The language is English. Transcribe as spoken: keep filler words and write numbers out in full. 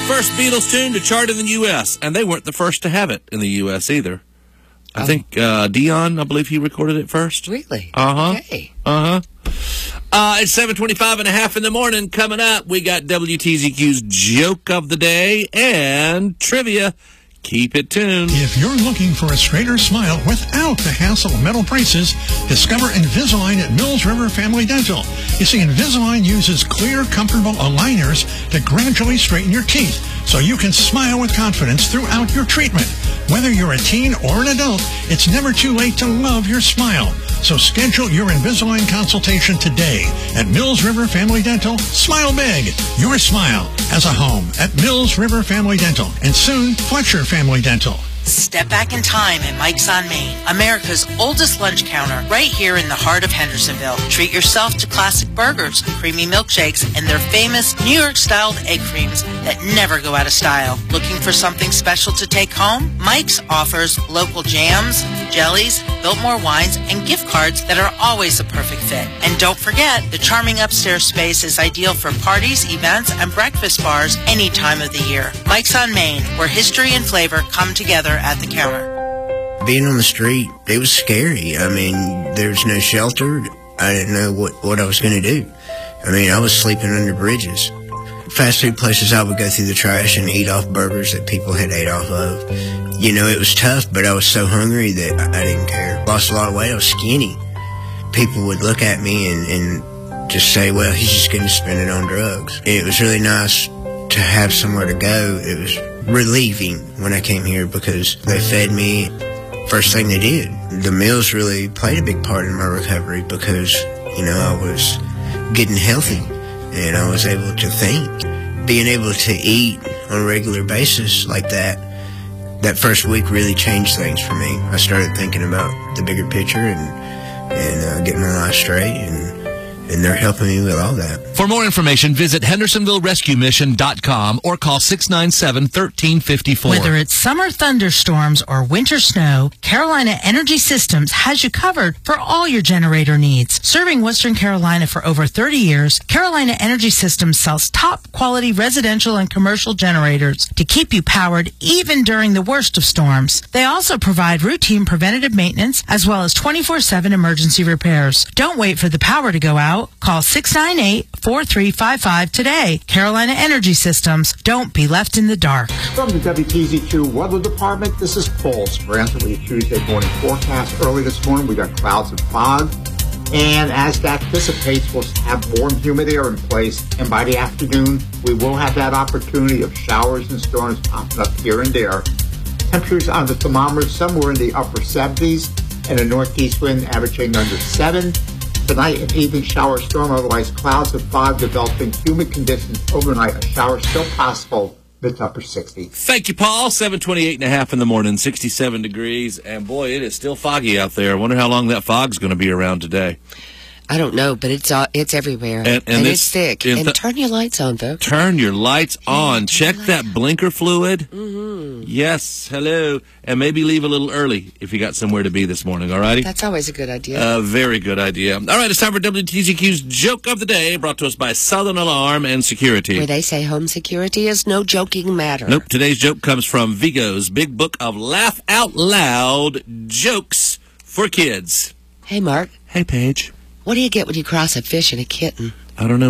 First Beatles tune to chart in the U S, and they weren't the first to have it in the U S either. I oh. think uh, Dion, I believe he recorded it first. Really? Uh-huh. Okay. Uh-huh. Uh, it's seven twenty-five and a half in the morning. Coming up, we got W T Z Q's Joke of the Day and Trivia. Keep it tuned. If you're looking for a straighter smile without the hassle of metal braces, discover Invisalign at Mills River Family Dental. You see, Invisalign uses clear, comfortable aligners to gradually straighten your teeth so you can smile with confidence throughout your treatment. Whether you're a teen or an adult, it's never too late to love your smile. So schedule your Invisalign consultation today at Mills River Family Dental. Smile big. Your smile has a home at Mills River Family Dental and soon Fletcher Family Dental. Step back in time at Mike's on Main, America's oldest lunch counter, right here in the heart of Hendersonville. Treat yourself to classic burgers, creamy milkshakes, and their famous New York-styled egg creams that never go out of style. Looking for something special to take home? Mike's offers local jams, jellies, Biltmore wines, and gift cards that are always a perfect fit. And don't forget, the charming upstairs space is ideal for parties, events, and breakfast bars any time of the year. Mike's on Main, where history and flavor come together at the counter. Being on the street, it was scary. I mean, there was no shelter. I didn't know what, what I was going to do. I mean, I was sleeping under bridges. Fast food places, I would go through the trash and eat off burgers that people had ate off of. You know, it was tough, but I was so hungry that I, I didn't care. Lost a lot of weight. I was skinny. People would look at me and, and just say, well, he's just going to spend it on drugs. It was really nice to have somewhere to go. It was relieving when I came here because they fed me first thing they did. The meals really played a big part in my recovery because, you know, I was getting healthy and I was able to think. Being able to eat on a regular basis like that, that first week really changed things for me. I started thinking about the bigger picture and, and uh, getting my life straight, and and they're helping me with all that. For more information, visit Hendersonville Rescue Mission dot com or call six nine seven, one three five four. Whether it's summer thunderstorms or winter snow, Carolina Energy Systems has you covered for all your generator needs. Serving Western Carolina for over thirty years, Carolina Energy Systems sells top-quality residential and commercial generators to keep you powered even during the worst of storms. They also provide routine preventative maintenance as well as twenty-four seven emergency repairs. Don't wait for the power to go out. Call six nine eight, four three five five today. Carolina Energy Systems. Don't be left in the dark. From the W T Z Q Weather Department, this is Paul Speranza with your Tuesday morning forecast. Early this morning, we got clouds and fog. And as that dissipates, we'll have warm, humid air in place. And by the afternoon, we will have that opportunity of showers and storms popping up here and there. Temperatures on the thermometer somewhere in the upper seventies, and a northeast wind averaging under seven. Tonight, an evening shower storm, otherwise clouds and fog developing, humid conditions overnight. A shower still possible, mid to upper sixties. Thank you, Paul. seven twenty-eight and a half in the morning, sixty-seven degrees. And boy, it is still foggy out there. I wonder how long that fog's going to be around today. I don't know, but it's uh, it's everywhere, and, and, and it's, it's thick. And th- turn your lights on, folks. Turn your lights on. Yeah, Check that on. blinker fluid. Mm-hmm. Yes, hello. And maybe leave a little early if you got somewhere to be this morning, all righty? That's always a good idea. A uh, very good idea. All right, it's time for W T Z Q's Joke of the Day, brought to us by Southern Alarm and Security. Where they say home security is no joking matter. Nope, today's joke comes from Vigo's Big Book of Laugh Out Loud Jokes for Kids. Hey, Mark. Hey, Paige. What do you get when you cross a fish and a kitten? I don't know.